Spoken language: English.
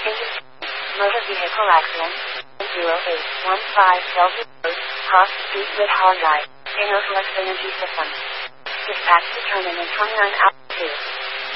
Motor vehicle accident. 0815 Delta Road, Cross Street with Hyundai. Northwest Energy System. Dispatch determined in 29 altitude.